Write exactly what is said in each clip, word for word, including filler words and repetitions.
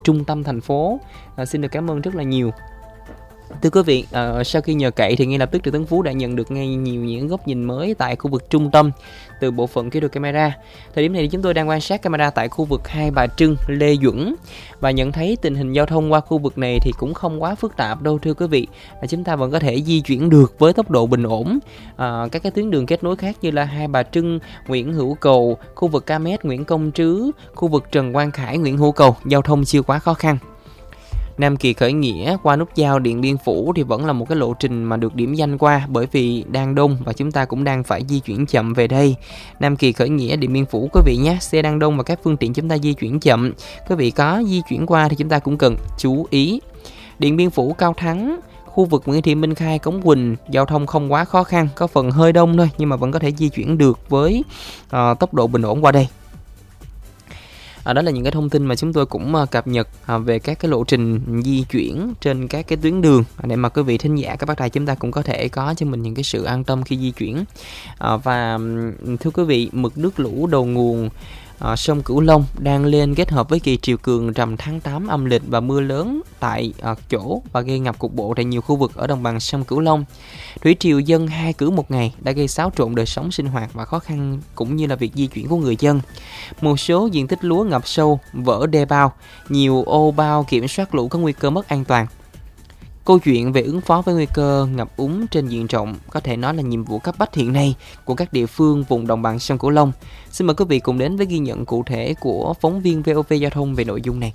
trung tâm thành phố. À, xin được cảm ơn rất là nhiều. Thưa quý vị, uh, sau khi nhờ cậy thì ngay lập tức Triệu Tấn Phú đã nhận được ngay nhiều những góc nhìn mới tại khu vực trung tâm từ bộ phận kỹ thuật camera. Thời điểm này thì chúng tôi đang quan sát camera tại khu vực Hai Bà Trưng, Lê Duẩn và nhận thấy tình hình giao thông qua khu vực này thì cũng không quá phức tạp đâu thưa quý vị. Và chúng ta vẫn có thể di chuyển được với tốc độ bình ổn. Uh, các cái tuyến đường kết nối khác như là Hai Bà Trưng, Nguyễn Hữu Cầu, khu vực Ca Mét, Nguyễn Công Trứ, khu vực Trần Quang Khải, Nguyễn Hữu Cầu, giao thông chưa quá khó khăn. Nam Kỳ Khởi Nghĩa qua nút giao Điện Biên Phủ thì vẫn là một cái lộ trình mà được điểm danh qua bởi vì đang đông và chúng ta cũng đang phải di chuyển chậm về đây. Nam Kỳ Khởi Nghĩa Điện Biên Phủ quý vị nhé, xe đang đông và các phương tiện chúng ta di chuyển chậm. Quý vị có di chuyển qua thì chúng ta cũng cần chú ý. Điện Biên Phủ Cao Thắng, khu vực Nguyễn Thị Minh Khai, Cống Quỳnh, giao thông không quá khó khăn, có phần hơi đông thôi nhưng mà vẫn có thể di chuyển được với uh, tốc độ bình ổn qua đây. À, đó là những cái thông tin mà chúng tôi cũng uh, cập nhật uh, về các cái lộ trình di chuyển trên các cái tuyến đường uh, để mà quý vị thính giả các bác đài chúng ta cũng có thể có cho mình những cái sự an tâm khi di chuyển. Uh, và um, thưa quý vị, mực nước lũ đầu nguồn À, sông Cửu Long đang lên kết hợp với kỳ triều cường rằm tháng tám âm lịch và mưa lớn tại à, chỗ và gây ngập cục bộ tại nhiều khu vực ở đồng bằng sông Cửu Long. Thủy triều dâng hai cử một ngày đã gây xáo trộn đời sống sinh hoạt và khó khăn cũng như là việc di chuyển của người dân. Một số diện tích lúa ngập sâu, vỡ đê bao, nhiều ô bao kiểm soát lũ có nguy cơ mất an toàn. Câu chuyện về ứng phó với nguy cơ ngập úng trên diện rộng có thể nói là nhiệm vụ cấp bách hiện nay của các địa phương vùng đồng bằng sông Cửu Long. Xin mời quý vị cùng đến với ghi nhận cụ thể của phóng viên vê o vê Giao thông về nội dung này.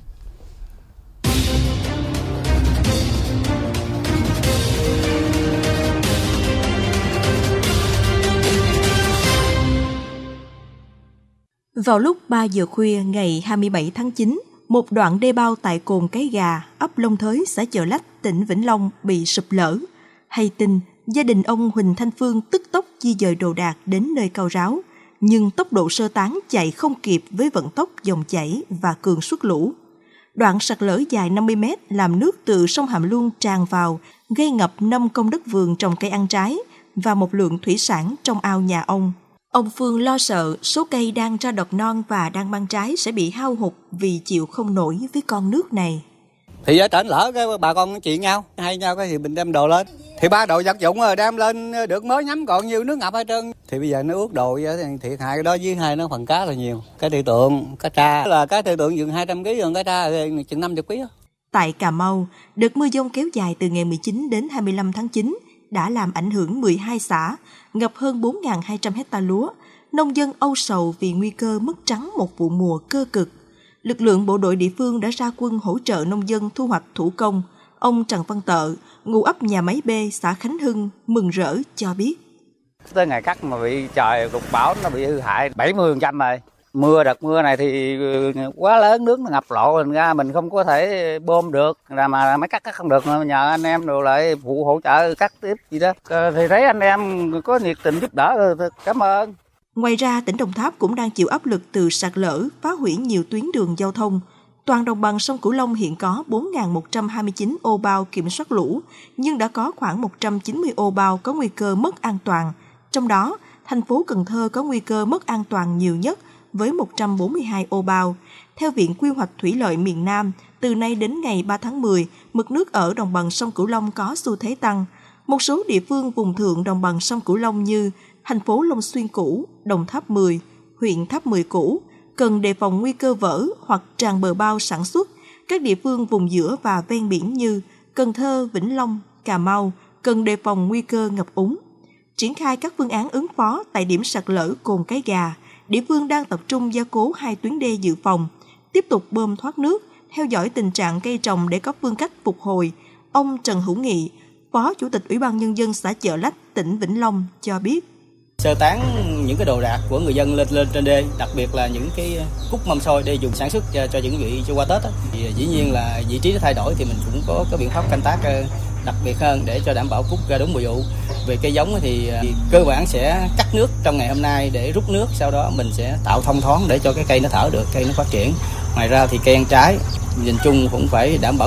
Vào lúc ba giờ khuya ngày hai mươi bảy tháng chín, một đoạn đê bao tại cồn Cái Gà, ấp Long Thới, xã Chợ Lách, tỉnh Vĩnh Long bị sụp lở. Hay tin, gia đình ông Huỳnh Thanh Phương tức tốc di dời đồ đạc đến nơi cao ráo, nhưng tốc độ sơ tán chạy không kịp với vận tốc dòng chảy và cường suất lũ. Đoạn sạt lở dài năm mươi mét làm nước từ sông Hàm Luông tràn vào, gây ngập năm công đất vườn trồng cây ăn trái và một lượng thủy sản trong ao nhà ông. Ông Phương lo sợ số cây đang ra đọt non và đang mang trái sẽ bị hao hụt vì chịu không nổi với con nước này. Thì ở trển lỡ cái bà con chuyện nhau, hay nhau cái thì mình đem đồ lên. Thì ba đồ vật dụng rồi đem lên được mới nhắm còn nhiều nước ngập hết trơn. Thì bây giờ nó ướt đồ vậy thì thiệt hại đó với hai nó phần cá là nhiều. Cá tiêu tượng, cá tra là cá tiêu tượng dường hai trăm ki lô gam, cá tra thì chừng năm mươi ki lô gam. Tại Cà Mau, đợt mưa dông kéo dài từ ngày mười chín đến hai mươi lăm tháng chín đã làm ảnh hưởng mười hai xã, ngập hơn bốn nghìn hai trăm hecta lúa. Nông dân âu sầu vì nguy cơ mất trắng một vụ mùa cơ cực. Lực lượng bộ đội địa phương đã ra quân hỗ trợ nông dân thu hoạch thủ công. Ông Trần Văn Tợ, ngụ ấp Nhà Máy B, xã Khánh Hưng, mừng rỡ cho biết. Tới ngày cắt mà bị trời lụt bão nó bị hư hại bảy mươi phần trăm rồi. Mưa đợt mưa này thì quá lớn, nước nó ngập lộ mình ra mình không có thể bơm được, là mà máy cắt cắt không được, nhờ anh em rồi lại phụ hỗ trợ cắt tiếp gì đó. Thì thấy anh em có nhiệt tình giúp đỡ, cảm ơn. Ngoài ra, tỉnh Đồng Tháp cũng đang chịu áp lực từ sạt lở, phá hủy nhiều tuyến đường giao thông. Toàn đồng bằng sông Cửu Long hiện có bốn nghìn một trăm hai mươi chín ô bao kiểm soát lũ, nhưng đã có khoảng một trăm chín mươi ô bao có nguy cơ mất an toàn. Trong đó, thành phố Cần Thơ có nguy cơ mất an toàn nhiều nhất với một trăm bốn mươi hai ô bao. Theo Viện Quy hoạch Thủy lợi miền Nam, từ nay đến ngày ba tháng mười, mực nước ở đồng bằng sông Cửu Long có xu thế tăng. Một số địa phương vùng thượng đồng bằng sông Cửu Long như thành phố Long Xuyên cũ, Đồng Tháp mười, huyện Tháp mười cũ cần đề phòng nguy cơ vỡ hoặc tràn bờ bao sản xuất. Các địa phương vùng giữa và ven biển như Cần Thơ, Vĩnh Long, Cà Mau cần đề phòng nguy cơ ngập úng. Triển khai các phương án ứng phó tại điểm sạt lở cồn Cái Gà, địa phương đang tập trung gia cố hai tuyến đê dự phòng, tiếp tục bơm thoát nước, theo dõi tình trạng cây trồng để có phương cách phục hồi. Ông Trần Hữu Nghị, Phó Chủ tịch Ủy ban Nhân dân xã Chợ Lách, tỉnh Vĩnh Long cho biết. Sơ tán những cái đồ đạc của người dân lên lên trên đê, đặc biệt là những cái cúc mâm xôi để dùng sản xuất cho, cho chuẩn bị cho qua Tết đó. Thì dĩ nhiên là vị trí nó thay đổi thì mình cũng có cái biện pháp canh tác đặc biệt hơn để cho đảm bảo cúc ra đúng mùa vụ. Về cây giống thì, thì cơ bản sẽ cắt nước trong ngày hôm nay để rút nước, sau đó mình sẽ tạo thông thoáng để cho cái cây nó thở được, cây nó phát triển. Ngoài ra thì cây ăn trái nhìn chung cũng phải đảm bảo